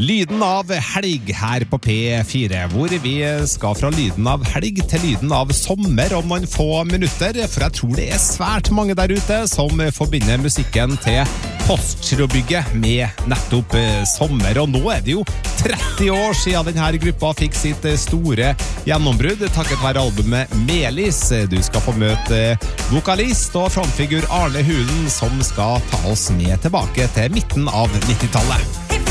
Lyden av helg her på P4, hvor vi skal fra lyden av helg til lyden av sommer om noen få minutter, for jeg tror det svært mange der ute som forbinder musikken til Postgirobygget med nettopp sommer, og nå det jo 30 år siden denne gruppa fikk sitt store gjennombrudd, takket være albumet Melis. Du skal få møte vokalist og frontfigur Arne Hulen, som skal ta oss med tilbake til midten av 90-tallet.